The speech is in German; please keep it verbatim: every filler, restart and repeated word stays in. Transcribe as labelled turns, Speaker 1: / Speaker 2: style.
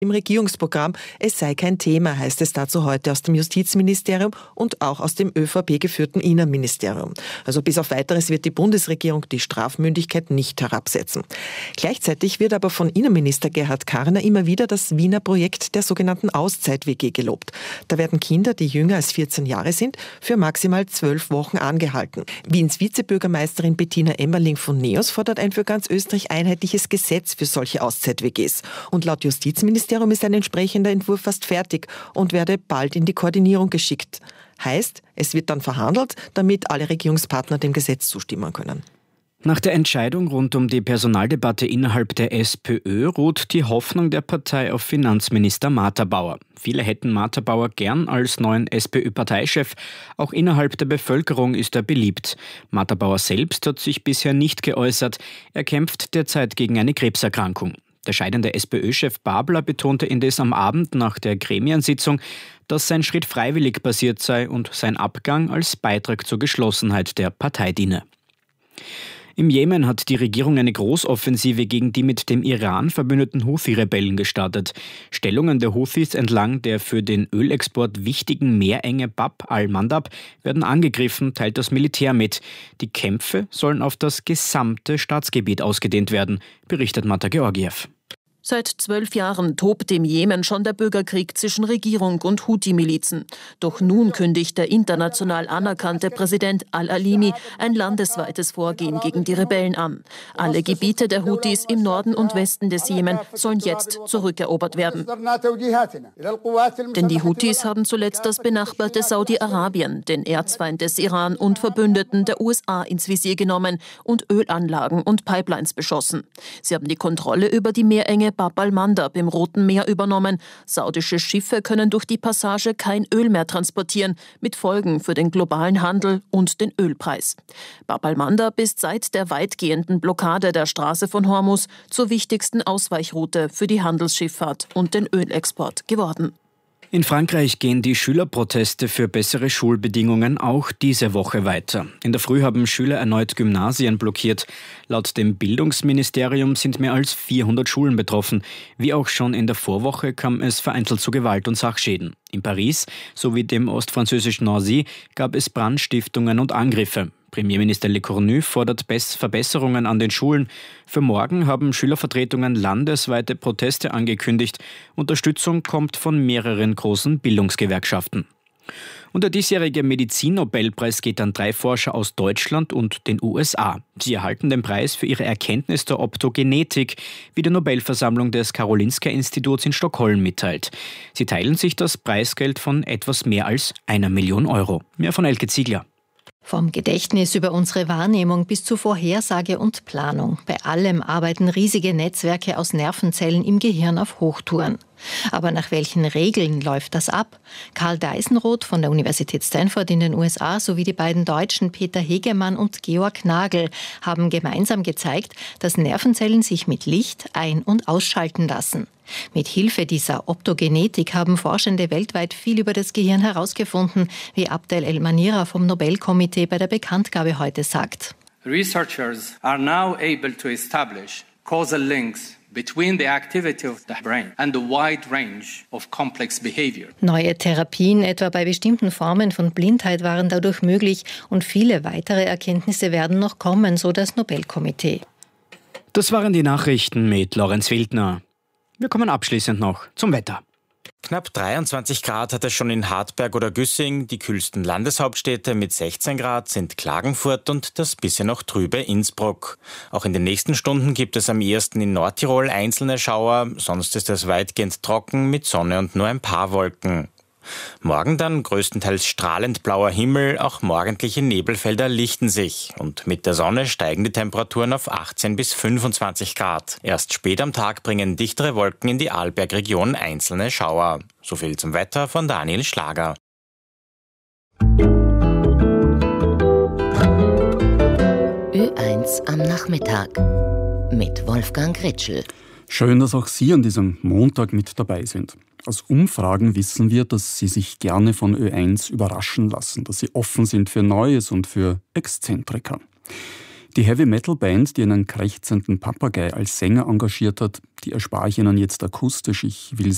Speaker 1: Im Regierungsprogramm, es sei kein Thema, heißt es dazu heute aus dem Justizministerium und auch aus dem ÖVP geführten Innenministerium. Also bis auf Weiteres wird die Bundesregierung die Strafmündigkeit nicht herabsetzen. Gleichzeitig wird aber von Innenminister Gerhard Karner immer wieder das Wiener Projekt der sogenannten Auszeit-W G gelobt. Da werden Kinder, die jünger als vierzehn Jahre sind, für maximal zwölf Wochen angehalten. Wiens Vizebürgermeisterin Bettina Emmerling von NEOS fordert ein für ganz Österreich einheitliches Gesetz für solche Auszeit-W Gs. Und laut Justizministerium ist ein entsprechender Entwurf fast fertig und werde bald in die Koordinierung geschickt. Heißt, es wird dann verhandelt, damit alle Regierungspartner dem Gesetz zustimmen können.
Speaker 2: Nach der Entscheidung rund um die Personaldebatte innerhalb der SPÖ ruht die Hoffnung der Partei auf Finanzminister Martha Bauer. Viele hätten Martha Bauer gern als neuen SPÖ-Parteichef. Auch innerhalb der Bevölkerung ist er beliebt. Martha Bauer selbst hat sich bisher nicht geäußert. Er kämpft derzeit gegen eine Krebserkrankung. Der scheidende SPÖ-Chef Babler betonte indes am Abend nach der Gremiensitzung, dass sein Schritt freiwillig passiert sei und sein Abgang als Beitrag zur Geschlossenheit der Partei diene. Im Jemen hat die Regierung eine Großoffensive gegen die mit dem Iran verbündeten Houthi-Rebellen gestartet. Stellungen der Houthis entlang der für den Ölexport wichtigen Meerenge Bab al-Mandab werden angegriffen, teilt das Militär mit. Die Kämpfe sollen auf das gesamte Staatsgebiet ausgedehnt werden, berichtet Marta Georgiev.
Speaker 3: Seit zwölf Jahren tobt im Jemen schon der Bürgerkrieg zwischen Regierung und Houthi-Milizen. Doch nun kündigt der international anerkannte Präsident al-Alimi ein landesweites Vorgehen gegen die Rebellen an. Alle Gebiete der Houthis im Norden und Westen des Jemen sollen jetzt zurückerobert werden. Denn die Houthis haben zuletzt das benachbarte Saudi-Arabien, den Erzfeind des Iran und Verbündeten der U S A ins Visier genommen und Ölanlagen und Pipelines beschossen. Sie haben die Kontrolle über die Meerenge Bab al-Mandab im Roten Meer übernommen. Saudische Schiffe können durch die Passage kein Öl mehr transportieren, mit Folgen für den globalen Handel und den Ölpreis. Bab al-Mandab ist seit der weitgehenden Blockade der Straße von Hormuz zur wichtigsten Ausweichroute für die Handelsschifffahrt und den Ölexport geworden.
Speaker 2: In Frankreich gehen die Schülerproteste für bessere Schulbedingungen auch diese Woche weiter. In der Früh haben Schüler erneut Gymnasien blockiert. Laut dem Bildungsministerium sind mehr als vierhundert Schulen betroffen. Wie auch schon in der Vorwoche kam es vereinzelt zu Gewalt und Sachschäden. In Paris sowie dem ostfranzösischen Nancy gab es Brandstiftungen und Angriffe. Premierminister Le Cornu fordert Verbesserungen an den Schulen. Für morgen haben Schülervertretungen landesweite Proteste angekündigt. Unterstützung kommt von mehreren großen Bildungsgewerkschaften. Und der diesjährige Medizin-Nobelpreis geht an drei Forscher aus Deutschland und den U S A. Sie erhalten den Preis für ihre Erkenntnis der Optogenetik, wie die Nobelversammlung des Karolinska-Instituts in Stockholm mitteilt. Sie teilen sich das Preisgeld von etwas mehr als einer Million Euro. Mehr von Elke Ziegler.
Speaker 4: Vom Gedächtnis über unsere Wahrnehmung bis zu Vorhersage und Planung. Bei allem arbeiten riesige Netzwerke aus Nervenzellen im Gehirn auf Hochtouren. Aber nach welchen Regeln läuft das ab? Karl Deisenroth von der Universität Stanford in den U S A sowie die beiden Deutschen Peter Hegemann und Georg Nagel haben gemeinsam gezeigt, dass Nervenzellen sich mit Licht ein- und ausschalten lassen. Mit Hilfe dieser Optogenetik haben Forschende weltweit viel über das Gehirn herausgefunden, wie Abdel El-Manira vom Nobelkomitee bei der Bekanntgabe heute sagt.
Speaker 5: Researchers are now able to establish causal links between the activity of the brain and the wide range of complex behavior.
Speaker 4: Neue Therapien, etwa bei bestimmten Formen von Blindheit, waren dadurch möglich und viele weitere Erkenntnisse werden noch kommen, so das Nobelkomitee.
Speaker 2: Das waren die Nachrichten mit Lorenz Wildner. Wir kommen abschließend noch zum Wetter.
Speaker 6: Knapp dreiundzwanzig Grad hat es schon in Hartberg oder Güssing. Die kühlsten Landeshauptstädte mit sechzehn Grad sind Klagenfurt und das bisher noch trübe Innsbruck. Auch in den nächsten Stunden gibt es am ehesten in Nordtirol einzelne Schauer. Sonst ist es weitgehend trocken mit Sonne und nur ein paar Wolken. Morgen dann größtenteils strahlend blauer Himmel, auch morgendliche Nebelfelder lichten sich. Und mit der Sonne steigen die Temperaturen auf achtzehn bis fünfundzwanzig Grad. Erst spät am Tag bringen dichtere Wolken in die Arlbergregion einzelne Schauer. So viel zum Wetter von Daniel Schlager.
Speaker 7: Ö eins am Nachmittag mit Wolfgang Ritschl.
Speaker 8: Schön, dass auch Sie an diesem Montag mit dabei sind. Aus Umfragen wissen wir, dass Sie sich gerne von Ö eins überraschen lassen, dass Sie offen sind für Neues und für Exzentriker. Die Heavy-Metal-Band, die einen krächzenden Papagei als Sänger engagiert hat, die erspare ich Ihnen jetzt akustisch. Ich will